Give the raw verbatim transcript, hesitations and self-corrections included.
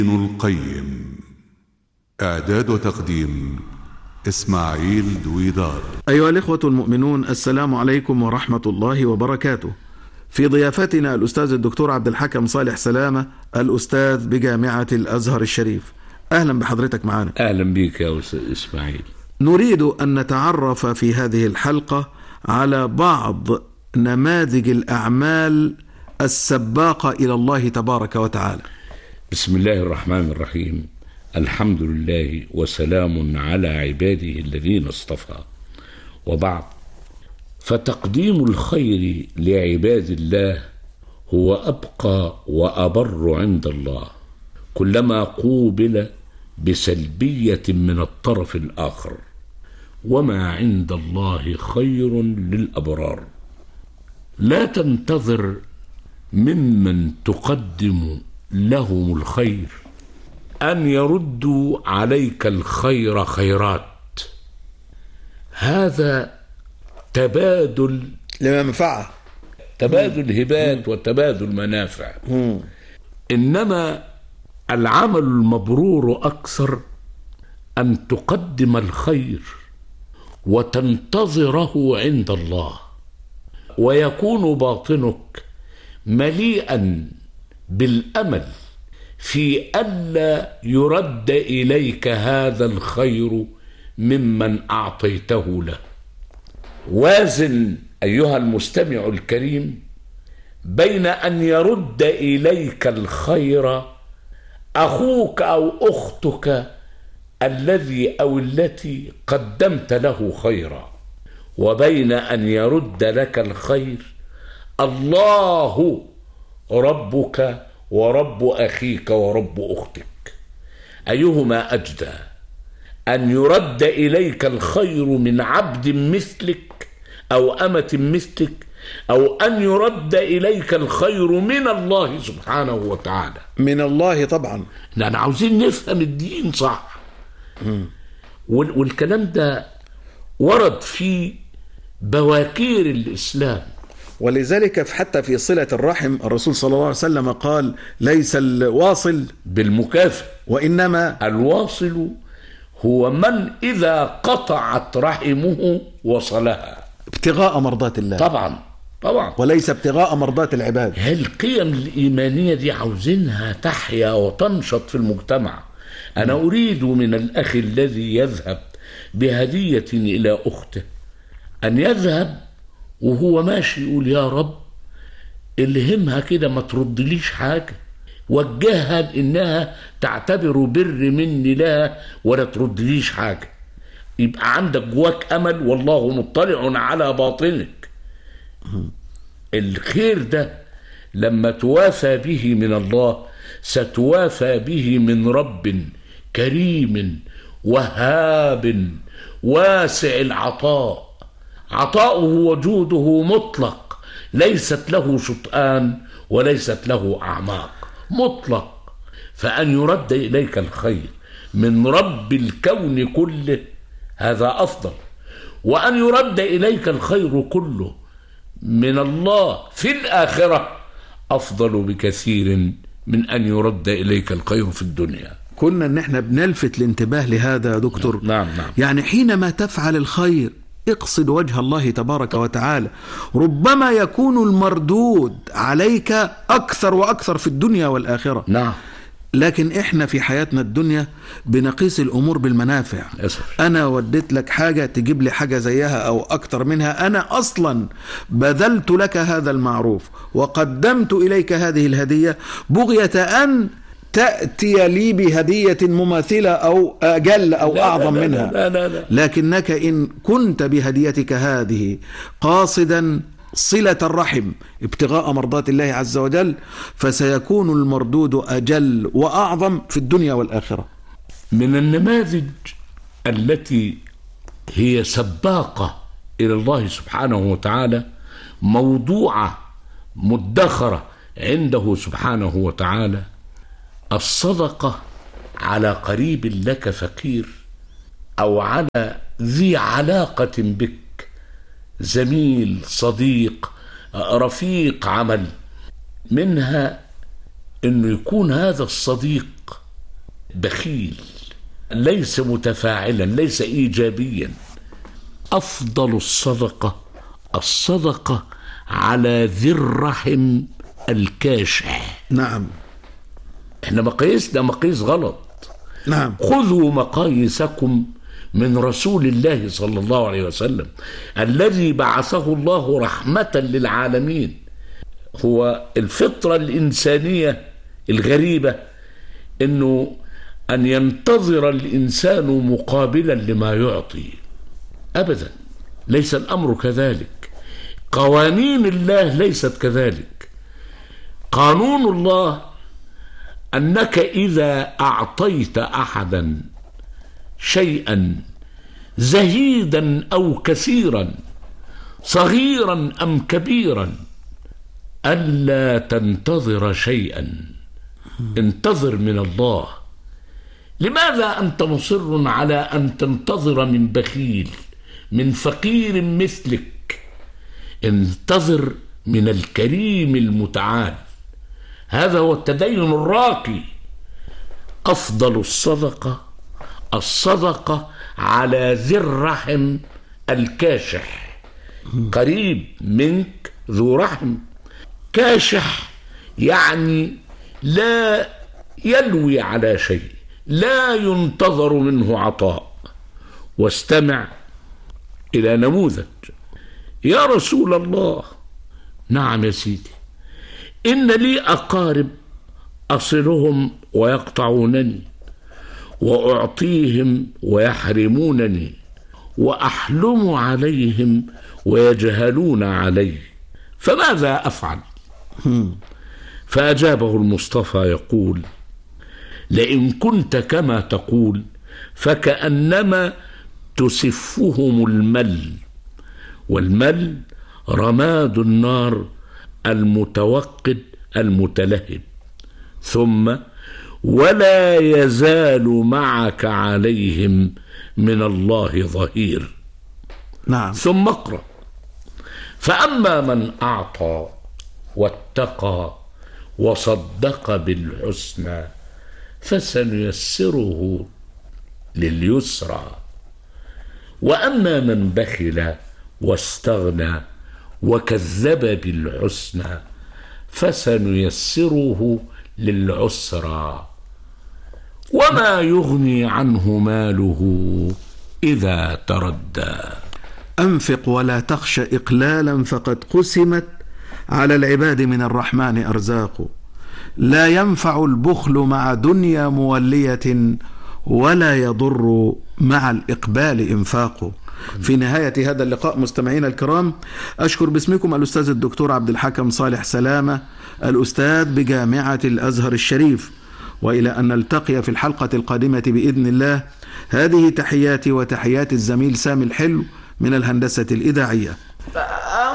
ابن القيم. إعداد وتقديم إسماعيل دويدار. أيها الإخوة المؤمنون، السلام عليكم ورحمة الله وبركاته. في ضيافتنا الأستاذ الدكتور عبد الحكم صالح سلامة، الأستاذ بجامعة الأزهر الشريف. أهلا بحضرتك معنا. أهلا بك يا أستاذ إسماعيل. نريد أن نتعرف في هذه الحلقة على بعض نماذج الأعمال السباقة إلى الله تبارك وتعالى. بسم الله الرحمن الرحيم. الحمد لله وسلام على عباده الذين اصطفى، وبعد، فتقديم الخير لعباد الله هو أبقى وأبر عند الله كلما قوبل بسلبية من الطرف الآخر، وما عند الله خير للأبرار. لا تنتظر ممن تقدم لهم الخير أن يردوا عليك الخير خيرات، هذا تبادل لمنفعة، تبادل هبات وتبادل منافع. مم. إنما العمل المبرور أكثر أن تقدم الخير وتنتظره عند الله، ويكون باطنك مليئا بالأمل في ألا يرد إليك هذا الخير ممن أعطيته له. وازن أيها المستمع الكريم بين أن يرد إليك الخير أخوك أو أختك الذي أو التي قدمت له خيرا، وبين أن يرد لك الخير الله ربك ورب أخيك ورب أختك. أيهما أجدى، أن يرد إليك الخير من عبد مثلك أو أمة مثلك، أو أن يرد إليك الخير من الله سبحانه وتعالى؟ من الله طبعا. لأن عاوزين نفهم الدين صح. م. والكلام ده ورد في بواكير الإسلام، ولذلك حتى في صلة الرحم الرسول صلى الله عليه وسلم قال: ليس الواصل بالمكافئ، وإنما الواصل هو من إذا قطعت رحمه وصلها ابتغاء مرضات الله. طبعا طبعا، وليس ابتغاء مرضات العباد. القيم الإيمانية دي عاوزينها تحيا وتنشط في المجتمع. أنا أريد من الأخ الذي يذهب بهدية إلى أخته أن يذهب وهو ماشي يقول: يا رب الهمها كده ما تردليش حاجة، وجهها لإنها تعتبر بر مني لها ولا تردليش حاجة. يبقى عندك جواك أمل، والله مطلع على باطنك. الخير ده لما توافى به من الله ستوافى به من رب كريم وهاب واسع العطاء. عطاؤه وجوده مطلق، ليست له شطآن وليست له أعماق، مطلق. فأن يرد إليك الخير من رب الكون كله هذا أفضل، وأن يرد إليك الخير كله من الله في الآخرة أفضل بكثير من أن يرد إليك الخير في الدنيا. كنا ان احنا بنلفت الانتباه لهذا يا دكتور. نعم نعم. يعني حينما تفعل الخير اقصد وجه الله تبارك وتعالى، ربما يكون المردود عليك أكثر وأكثر في الدنيا والآخرة. نعم. لكن احنا في حياتنا الدنيا بنقيس الأمور بالمنافع. أسف. أنا وديت لك حاجة تجيب لي حاجة زيها أو أكتر منها. أنا أصلا بذلت لك هذا المعروف وقدمت إليك هذه الهدية بغية أن تأتي لي بهدية مماثلة أو أجل أو لا أعظم لا لا منها. لا لا لا. لكنك إن كنت بهديتك هذه قاصدا صلة الرحم ابتغاء مرضات الله عز وجل، فسيكون المردود أجل وأعظم في الدنيا والآخرة. من النماذج التي هي سباقة إلى الله سبحانه وتعالى، موضوعة مدخرة عنده سبحانه وتعالى، الصدقة على قريب لك فقير، أو على ذي علاقة بك، زميل، صديق، رفيق عمل. منها انه يكون هذا الصديق بخيل، ليس متفاعلا، ليس إيجابيا. أفضل الصدقة الصدقة على ذي الرحم الكاشح. نعم. احنا مقاييسنا مقاييس غلط. نعم. خذوا مقاييسكم من رسول الله صلى الله عليه وسلم الذي بعثه الله رحمة للعالمين. هو الفطرة الإنسانية الغريبة إنه أن ينتظر الإنسان مقابلا لما يعطي. أبدا، ليس الأمر كذلك. قوانين الله ليست كذلك. قانون الله أنك إذا أعطيت أحدا شيئا زهيدا أو كثيرا، صغيرا أم كبيرا، ألا تنتظر شيئا، انتظر من الله. لماذا أنت مصر على أن تنتظر من بخيل، من فقير مثلك؟ انتظر من الكريم المتعال. هذا هو التدين الراقي. أفضل الصدقة الصدقة على ذي الرحم الكاشح. قريب منك ذو رحم. كاشح يعني لا يلوي على شيء، لا ينتظر منه عطاء. واستمع إلى نموذج. يا رسول الله. نعم يا سيدي. إن لي أقارب أصلهم ويقطعونني، وأعطيهم ويحرمونني، وأحلم عليهم ويجهلون علي، فماذا أفعل؟ فأجابه المصطفى يقول: لئن كنت كما تقول فكأنما تسفهم المل، والمل رماد النار المتوقد المتلهب، ثم ولا يزال معك عليهم من الله ظهير. نعم. ثم اقرأ: فأما من أعطى واتقى وصدق بالحسنى فسنيسره لليسرى، وأما من بخل واستغنى وكذب بالحسنى فسنيسره للعسرى، وما يغني عنه ماله إذا تردى. أنفق ولا تخش إقلالا فقد قسمت على العباد من الرحمن أرزاق، لا ينفع البخل مع دنيا مولية ولا يضر مع الإقبال إنفاق. في نهاية هذا اللقاء مستمعينا الكرام، أشكر باسمكم الأستاذ الدكتور عبد الحكم صالح سلامة، الأستاذ بجامعة الأزهر الشريف، وإلى أن نلتقي في الحلقة القادمة بإذن الله. هذه تحياتي وتحيات الزميل سامي الحلو من الهندسة الإذاعية.